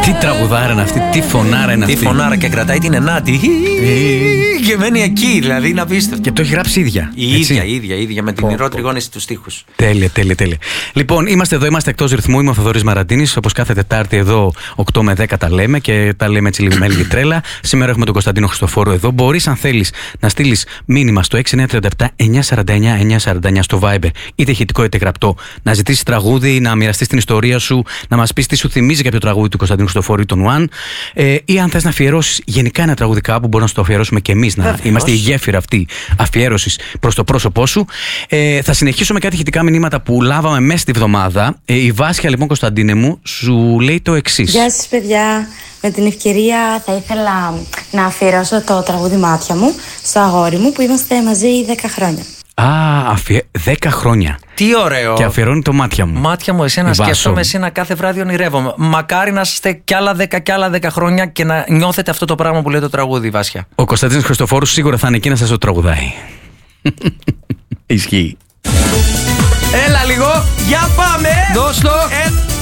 Τι τραγουδάρα είναι αυτή, τι φωνάρα είναι αυτή. Τι φωνάρα, και κρατάει την ενάτη. Και μένει εκεί, δηλαδή είναι απίστευτο. Και το έχει γράψει ίδια. Η ίδια, με την ηρώτριγόνηση του στίχους. Τέλεια. Λοιπόν, είμαστε εδώ, είμαστε εκτός ρυθμού. Είμαι ο Θοδωρής Μαραντίνης. Όπως κάθε Τετάρτη εδώ, 8 με 10 τα λέμε και τα λέμε έτσι λίγο με λίγη τρέλα. Σήμερα έχουμε τον Κωνσταντίνο Χριστοφόρου εδώ. Μπορείς, αν θέλεις, να στείλεις μήνυμα στο 6937-949-949 στο Viber, είτε ηχητικό είτε γραπτό, να ζητήσεις τραγούδι, να μοιραστείς την ιστορία σου, να μας πεις τι σου θυμίζει κάποιο τραγούδι του Κωνσταντίνου Χριστοφόρου ή των One, ή αν θες να αφιερώσεις γενικά ένα τραγούδι κάπου, μπορούμε να στο αφιερώσουμε και εμείς. Να είμαστε η γέφυρα αυτή αφιέρωσης προς το πρόσωπό σου. Θα συνεχίσω με κάτι ηχητικά μηνύματα που λάβαμε μέσα στη βδομάδα. Η Βάσια, λοιπόν, Κωνσταντίνε μου, σου λέει το εξής. Γεια σας, παιδιά. Με την ευκαιρία θα ήθελα να αφιερώσω το τραγούδι Μάτια μου στο αγόρι μου που είμαστε μαζί 10 χρόνια. 10 χρόνια. Τι ωραίο. Και αφιερώνει το Μάτια μου. Μάτια μου, εσένα σκέφτομαι, εσένα κάθε βράδυ ονειρεύομαι. Μακάρι να είστε κι άλλα 10 κι άλλα 10 χρόνια και να νιώθετε αυτό το πράγμα που λέει το τραγούδι, Βάσια. Ο Κωνσταντίνος Χριστοφόρου σίγουρα θα είναι εκεί να σας το τραγουδάει. Ισχύει. Έλα λίγο. Για πάμε. Δώσ' το.